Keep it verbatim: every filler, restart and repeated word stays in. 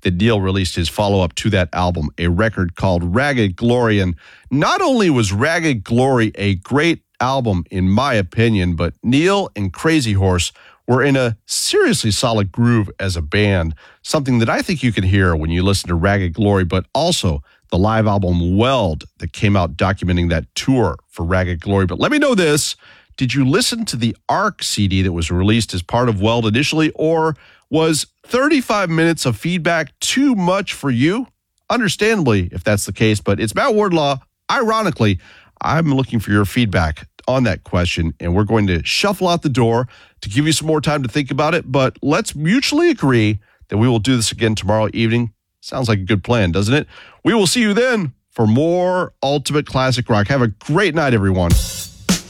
that Neil released his follow-up to that album, a record called Ragged Glory. And not only was Ragged Glory a great album, in my opinion, but Neil and Crazy Horse were in a seriously solid groove as a band, something that I think you can hear when you listen to Ragged Glory, but also the live album Weld that came out documenting that tour for Ragged Glory. But let me know this. Did you listen to the Arc C D that was released as part of Weld initially, or was thirty-five minutes of feedback too much for you? Understandably, if that's the case, but it's Matt Wardlaw. Ironically, I'm looking for your feedback on that question, and we're going to shuffle out the door to give you some more time to think about it, but let's mutually agree that we will do this again tomorrow evening. Sounds like a good plan, doesn't it? We will see you then for more Ultimate Classic Rock. Have a great night, everyone.